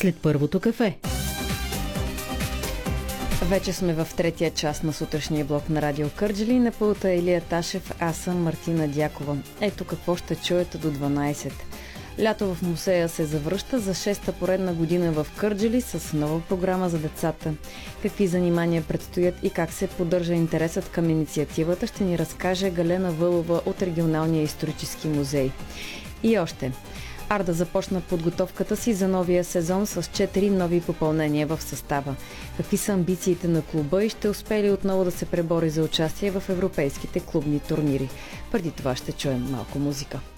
след първото кафе. Вече сме в третия част на сутрешния блок на Радио Кърджали. На пулта Илия Ташев, аз съм Мартина Дякова. Ето какво ще чуете до 12. Лято в музея се завръща за 6-та поредна година в Кърджали с нова програма за децата. Какви занимания предстоят и как се поддържа интересът към инициативата, ще ни разкаже Галена Вълова от Регионалния исторически музей. И още. Арда започна подготовката си за новия сезон с 4 нови попълнения в състава. Какви са амбициите на клуба и ще успее ли отново да се пребори за участие в европейските клубни турнири? Преди това ще чуем малко музика.